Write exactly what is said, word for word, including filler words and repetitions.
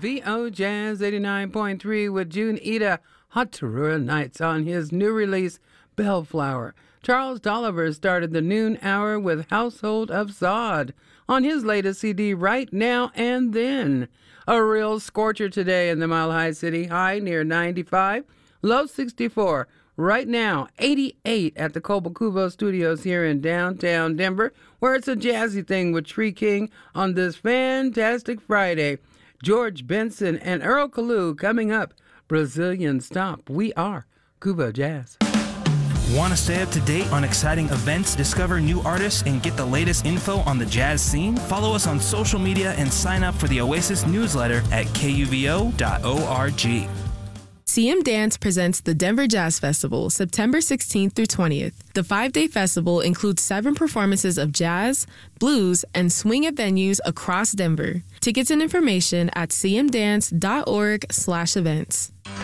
V O Jazz eighty-nine point three with June Ida Hatarua Nights on his new release, Bellflower. Charles Dolliver started the noon hour with Household of Zod on his latest C D, Right Now and Then. A real scorcher today in the Mile High City, high near ninety-five, low sixty-four. Right now, eighty-eight at the Cobo Studios here in downtown Denver, where it's a jazzy thing with Tree King on this fantastic Friday. George Benson and Earl Kalu coming up. Brazilian Stomp. We are Kubo Jazz. Want to stay up to date on exciting events, discover new artists, and get the latest info on the jazz scene? Follow us on social media and sign up for the Oasis newsletter at K U V O dot org. C M Dance presents the Denver Jazz Festival, September sixteenth through twentieth. The five-day festival includes seven performances of jazz, blues, and swing at venues across Denver. Tickets and information at c m dance dot org slash events.